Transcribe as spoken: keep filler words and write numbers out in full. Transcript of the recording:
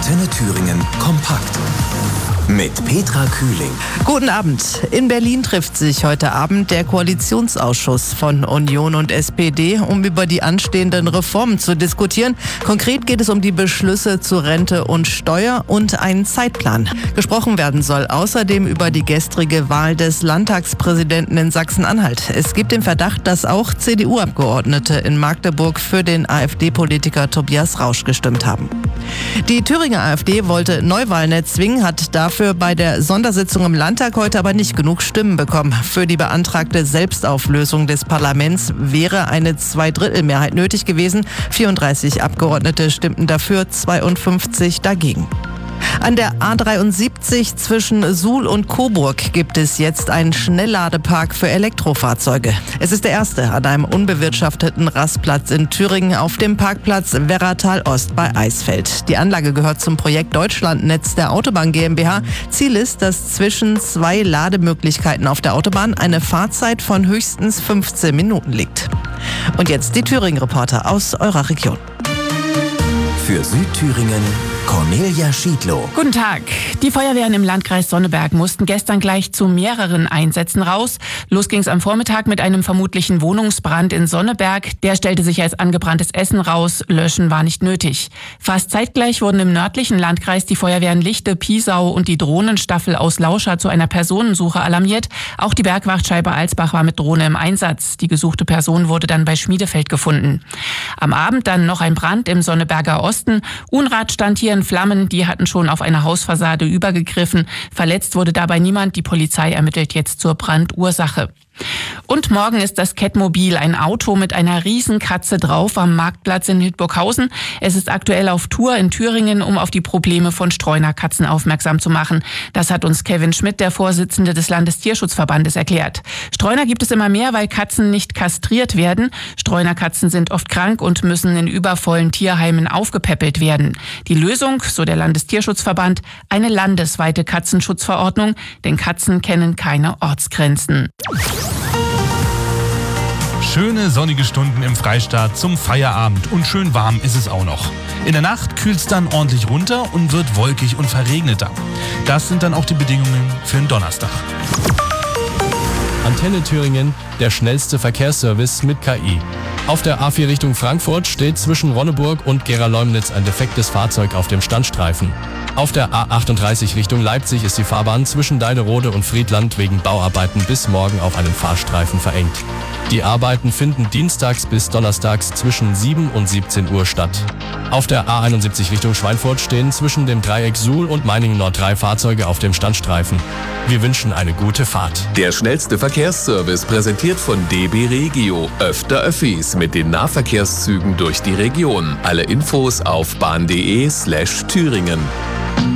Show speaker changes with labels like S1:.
S1: Antenne Thüringen kompakt. Mit Petra Kühling.
S2: Guten Abend. In Berlin trifft sich heute Abend der Koalitionsausschuss von Union und S P D, um über die anstehenden Reformen zu diskutieren. Konkret geht es um die Beschlüsse zu Rente und Steuer und einen Zeitplan. Gesprochen werden soll außerdem über die gestrige Wahl des Landtagspräsidenten in Sachsen-Anhalt. Es gibt den Verdacht, dass auch C D U-Abgeordnete in Magdeburg für den AfD-Politiker Tobias Rausch gestimmt haben. Die Thüringer AfD wollte Neuwahlen erzwingen, hat dafür bei der Sondersitzung im Landtag heute aber nicht genug Stimmen bekommen. Für die beantragte Selbstauflösung des Parlaments wäre eine Zweidrittelmehrheit nötig gewesen. vierunddreißig Abgeordnete stimmten dafür, zweiundfünfzig dagegen. An der A dreiundsiebzig zwischen Suhl und Coburg gibt es jetzt einen Schnellladepark für Elektrofahrzeuge. Es ist der erste an einem unbewirtschafteten Rastplatz in Thüringen auf dem Parkplatz Werratal Ost bei Eisfeld. Die Anlage gehört zum Projekt Deutschlandnetz der Autobahn GmbH. Ziel ist, dass zwischen zwei Lademöglichkeiten auf der Autobahn eine Fahrzeit von höchstens fünfzehn Minuten liegt. Und jetzt die Thüringen-Reporter aus eurer Region.
S1: Für Südthüringen Cornelia Schiedlow.
S3: Guten Tag. Die Feuerwehren im Landkreis Sonneberg mussten gestern gleich zu mehreren Einsätzen raus. Los ging es am Vormittag mit einem vermutlichen Wohnungsbrand in Sonneberg. Der stellte sich als angebranntes Essen raus. Löschen war nicht nötig. Fast zeitgleich wurden im nördlichen Landkreis die Feuerwehren Lichte, Piesau und die Drohnenstaffel aus Lauscha zu einer Personensuche alarmiert. Auch die Bergwacht Scheibe-Alsbach war mit Drohne im Einsatz. Die gesuchte Person wurde dann bei Schmiedefeld gefunden. Am Abend dann noch ein Brand im Sonneberger Osten. Unrat stand hier in Flammen, die hatten schon auf eine Hausfassade übergegriffen. Verletzt wurde dabei niemand. Die Polizei ermittelt jetzt zur Brandursache. Und morgen ist das Kettmobil, ein Auto mit einer Riesenkatze drauf, am Marktplatz in Hildburghausen. Es ist aktuell auf Tour in Thüringen, um auf die Probleme von Streunerkatzen aufmerksam zu machen. Das hat uns Kevin Schmidt, der Vorsitzende des Landestierschutzverbandes, erklärt. Streuner gibt es immer mehr, weil Katzen nicht kastriert werden. Streunerkatzen sind oft krank und müssen in übervollen Tierheimen aufgepäppelt werden. Die Lösung, so der Landestierschutzverband, eine landesweite Katzenschutzverordnung, denn Katzen kennen keine Ortsgrenzen.
S4: Schöne sonnige Stunden im Freistaat zum Feierabend und schön warm ist es auch noch. In der Nacht kühlt es dann ordentlich runter und wird wolkig und verregneter. Das sind dann auch die Bedingungen für den Donnerstag.
S5: Antenne Thüringen, der schnellste Verkehrsservice mit K I. Auf der A vier Richtung Frankfurt steht zwischen Ronneburg und Gera-Leumnitz ein defektes Fahrzeug auf dem Standstreifen. Auf der A achtunddreißig Richtung Leipzig ist die Fahrbahn zwischen Deinerode und Friedland wegen Bauarbeiten bis morgen auf einen Fahrstreifen verengt. Die Arbeiten finden dienstags bis donnerstags zwischen sieben und siebzehn Uhr statt. Auf der A einundsiebzig Richtung Schweinfurt stehen zwischen dem Dreieck Suhl und Meiningen Nord drei Fahrzeuge auf dem Standstreifen. Wir wünschen eine gute Fahrt.
S6: Der schnellste Verkehrsservice präsentiert von D B Regio. Öfter Öffis mit den Nahverkehrszügen durch die Region. Alle Infos auf bahn punkt de slash Thüringen.